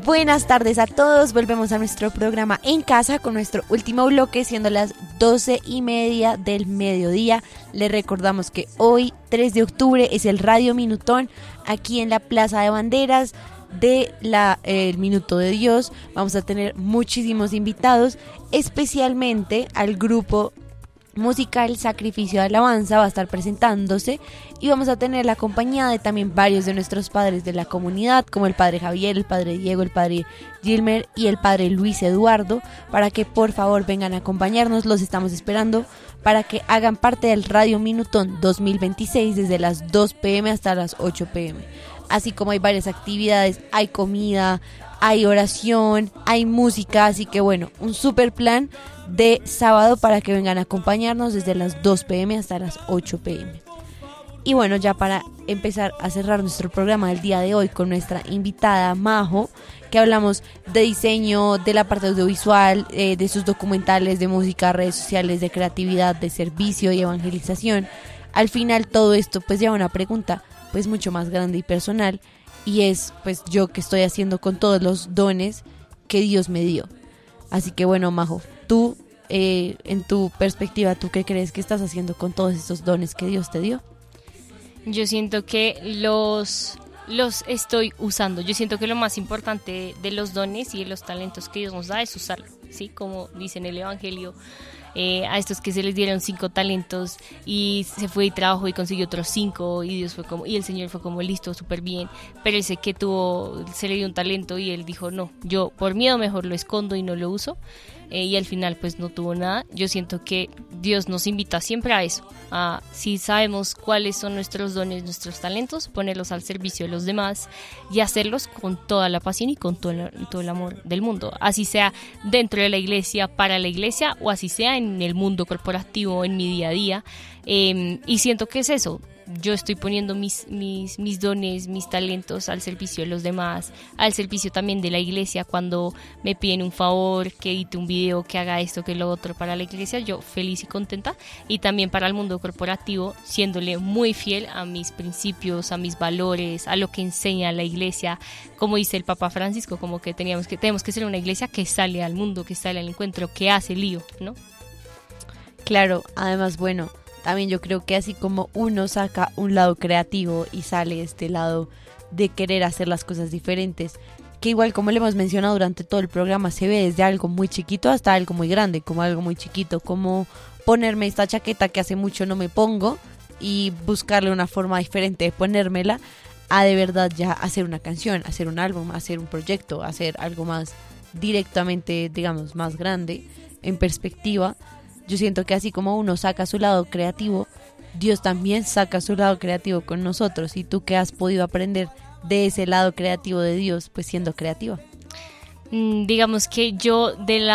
Buenas tardes a todos, volvemos a nuestro programa En Casa con nuestro último bloque, siendo las 12:30 del mediodía. Les recordamos que hoy, 3 de octubre, es el Radio Minutón aquí en la Plaza de Banderas de el Minuto de Dios. Vamos a tener muchísimos invitados, especialmente al grupo musical Sacrificio de Alabanza va a estar presentándose y vamos a tener la compañía de también varios de nuestros padres de la comunidad, como el padre Javier, el padre Diego, el padre Gilmer y el padre Luis Eduardo, para que por favor vengan a acompañarnos. Los estamos esperando para que hagan parte del Radio Minutón 2026 desde las 2 p.m. hasta las 8 p.m. Así como hay varias actividades, hay comida, hay oración, hay música, así que bueno, un super plan de sábado para que vengan a acompañarnos desde las 2 p.m. hasta las 8 p.m. Y bueno, ya para empezar a cerrar nuestro programa del día de hoy con nuestra invitada Majo, que hablamos de diseño, de la parte audiovisual, de sus documentales, de música, redes sociales, de creatividad, de servicio y evangelización. Al final todo esto pues lleva a una pregunta pues mucho más grande y personal, y es pues yo qué estoy haciendo con todos los dones que Dios me dio. Así que bueno, Majo, tú en tu perspectiva, ¿tú qué crees que estás haciendo con todos estos dones que Dios te dio? Yo siento que los estoy usando. Yo siento que lo más importante de los dones y de los talentos que Dios nos da es usarlo, ¿sí? Como dice en el Evangelio, a estos que se les dieron 5 talentos y se fue y trabajó y consiguió otros 5 y el Señor fue como listo, súper bien, pero ese que se le dio un talento y él dijo no, yo por miedo mejor lo escondo y no lo uso, y al final pues no tuvo nada. Yo siento que Dios nos invita siempre a eso, a si sabemos cuáles son nuestros dones, nuestros talentos, ponerlos al servicio de los demás y hacerlos con toda la pasión y con todo el amor del mundo, así sea dentro de la iglesia, para la iglesia, o así sea en el mundo corporativo, en mi día a día. Y siento que es eso. Yo estoy poniendo mis dones, mis talentos al servicio de los demás, al servicio también de la iglesia. Cuando me piden un favor, que edite un video, que haga esto, que lo otro para la iglesia, yo feliz y contenta. Y también para el mundo corporativo, siéndole muy fiel a mis principios, a mis valores, a lo que enseña la iglesia. Como dice el Papa Francisco, como que tenemos que ser una iglesia que sale al mundo, que sale al encuentro, que hace lío, ¿no? Claro, además, bueno, también yo creo que así como uno saca un lado creativo y sale este lado de querer hacer las cosas diferentes, que igual como le hemos mencionado durante todo el programa, se ve desde algo muy chiquito hasta algo muy grande, como algo muy chiquito, como ponerme esta chaqueta que hace mucho no me pongo y buscarle una forma diferente de ponérmela, a de verdad ya hacer una canción, hacer un álbum, hacer un proyecto, hacer algo más directamente, digamos, más grande en perspectiva. Yo siento que así como uno saca su lado creativo, Dios también saca su lado creativo con nosotros. ¿Y tú qué has podido aprender de ese lado creativo de Dios, pues siendo creativa? Digamos que yo de la